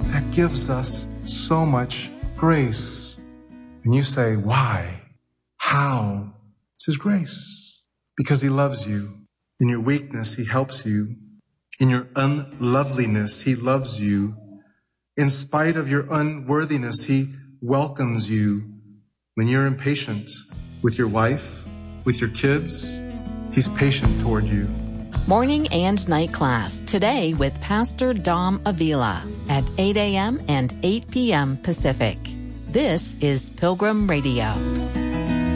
that gives us so much grace. And you say, why? How? It's His grace. Because He loves you. In your weakness, He helps you. In your unloveliness, He loves you. In spite of your unworthiness, He welcomes you. When you're impatient with your wife, with your kids, He's patient toward you. Morning and night class today with Pastor Dom Avila at 8 a.m. and 8 p.m. Pacific. This is Pilgrim Radio.